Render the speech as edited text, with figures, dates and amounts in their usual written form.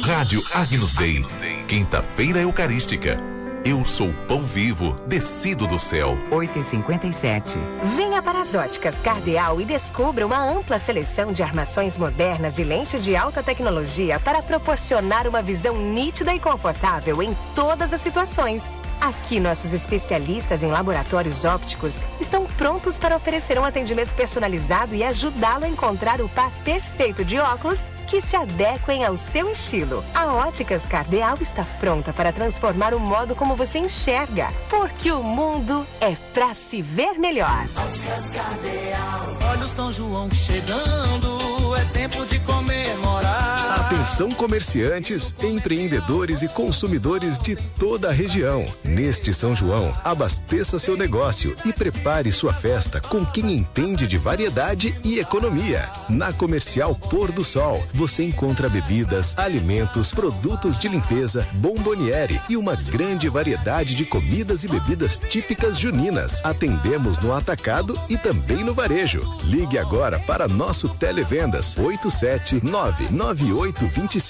Rádio Agnus Dei, quinta-feira eucarística. Eu sou pão vivo, descido do céu. 8h57. Venha para as óticas Cardeal e descubra uma ampla seleção de armações modernas e lentes de alta tecnologia para proporcionar uma visão nítida e confortável em todas as situações. Aqui, nossos especialistas em laboratórios ópticos estão prontos para oferecer um atendimento personalizado e ajudá-lo a encontrar o par perfeito de óculos que se adequem ao seu estilo. A Óticas Cardeal está pronta para transformar o modo como você enxerga, porque o mundo é para se ver melhor. Óticas Cardeal. Olha o São João chegando, é tempo de comemorar. Atenção comerciantes, empreendedores e consumidores de toda a região. Neste São João, abasteça seu negócio e prepare sua festa com quem entende de variedade e economia. Na Comercial Pôr do Sol, você encontra bebidas, alimentos, produtos de limpeza, bomboniere e uma grande variedade de comidas e bebidas típicas juninas. Atendemos no atacado e também no varejo. Ligue agora para nosso Televendas 8799825